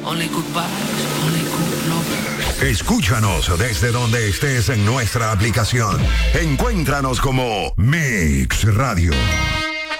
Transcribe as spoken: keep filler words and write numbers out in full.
only good vibes, only good lovers. Escúchanos desde donde estés en nuestra aplicación. Encuéntranos como Mix Radio.